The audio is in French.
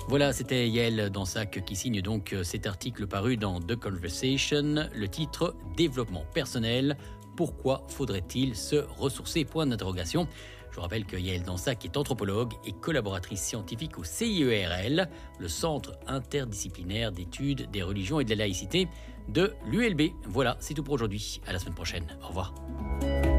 Voilà, c'était Yael Dansac qui signe donc cet article paru dans The Conversation. Le titre « Développement personnel, pourquoi faudrait-il se ressourcer ?» Point d'interrogation. Je vous rappelle que Yael Dansac est anthropologue et collaboratrice scientifique au CIERL, le Centre interdisciplinaire d'études des religions et de la laïcité de l'ULB. Voilà, c'est tout pour aujourd'hui. À la semaine prochaine. Au revoir.